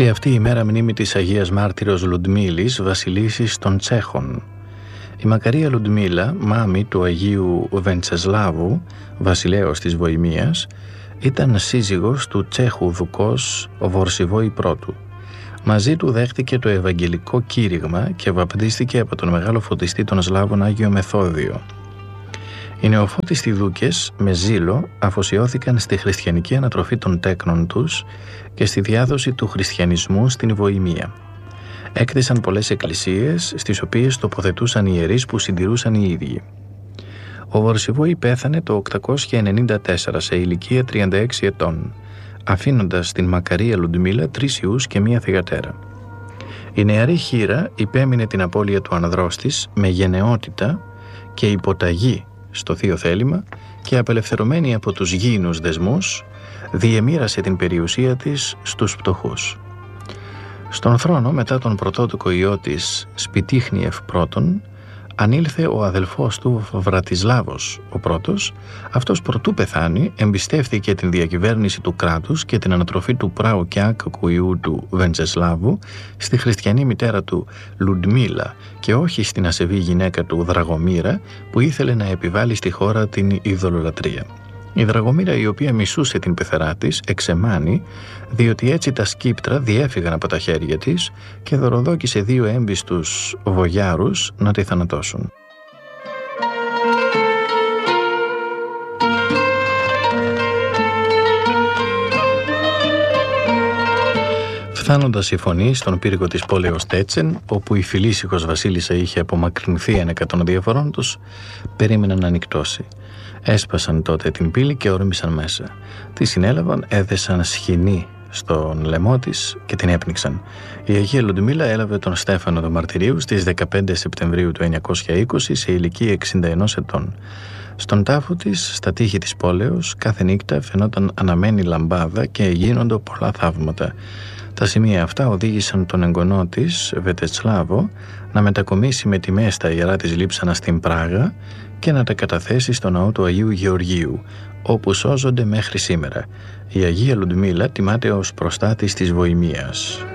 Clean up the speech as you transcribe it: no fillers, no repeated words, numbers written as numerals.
Τη αυτή η μέρα μνήμη της Αγίας Μάρτυρος Λουντμίλης, βασιλίσσης των Τσέχων. Η Μακαρία Λουντμίλα, μάμη του Αγίου Βεντσεσλάβου, βασιλέως της Βοημίας, ήταν σύζυγος του Τσέχου δουκός Βορσιβόη πρώτου. Μαζί του δέχτηκε το Ευαγγελικό κήρυγμα και βαπτίστηκε από τον μεγάλο φωτιστή των Σλάβων Άγιο Μεθόδιο. Οι νεοφώτιστοι δούκες με ζήλο αφοσιώθηκαν στη χριστιανική ανατροφή των τέκνων τους και στη διάδοση του χριστιανισμού στην Βοημία. Έκτισαν πολλές εκκλησίες στις οποίες τοποθετούσαν ιερείς που συντηρούσαν οι ίδιοι. Ο Βορσιβόη πέθανε το 894 σε ηλικία 36 ετών, αφήνοντας την Μακαρία Λουντμίλα 3 ιούς και 1 θυγατέρα. Η νεαρή χήρα υπέμεινε την απώλεια του ανδρός της με γενναιότητα και υποταγή στο θείο θέλημα και απελευθερωμένη από τους γήινους δεσμούς, διεμοίρασε την περιουσία της στους πτωχούς. Στον θρόνο μετά τον πρωτότοκο ιό της Σπιτίχνιεφ πρώτον, ανήλθε ο αδελφός του Βρατισλάβος ο πρώτος. Αυτός προτού πεθάνει εμπιστεύθηκε την διακυβέρνηση του κράτους και την ανατροφή του πράου και άκακου ιού του Βεντσεσλάβου στη χριστιανή μητέρα του Λουντμίλα και όχι στην ασεβή γυναίκα του Δραγομήρα που ήθελε να επιβάλλει στη χώρα την ειδωλολατρία. Η Δραγομήρα, η οποία μισούσε την πεθερά της, εξεμάνει, διότι έτσι τα σκύπτρα διέφυγαν από τα χέρια της και δωροδόκησε 2 έμπιστους βογιάρους να τη θανατώσουν. Φτάνοντας η φωνή στον πύργο της πόλεως Τέτσεν, όπου η φιλήσυχος βασίλισσα είχε απομακρυνθεί ένεκα των διαφορών τους, περίμεναν να νυκτώσει. Έσπασαν τότε την πύλη και όρμησαν μέσα. Τη συνέλαβαν, έδεσαν σχοινή στον λαιμό της και την έπνιξαν. Η Αγία Λουντμίλα έλαβε τον Στέφανο του Μαρτυρίου στις 15 Σεπτεμβρίου του 920 σε ηλικία 61 ετών. Στον τάφο της, στα τείχη της πόλεως, κάθε νύχτα φαινόταν αναμένη λαμπάδα και γίνονται πολλά θαύματα. Τα σημεία αυτά οδήγησαν τον εγγονό της, Βετεσλάβο, να μετακομίσει με τιμές τα ιερά της λείψανα στην Πράγα και να τα καταθέσει στο ναό του Αγίου Γεωργίου, όπου σώζονται μέχρι σήμερα. Η Αγία Λουντμίλα τιμάται ως προστάτης της Βοημίας.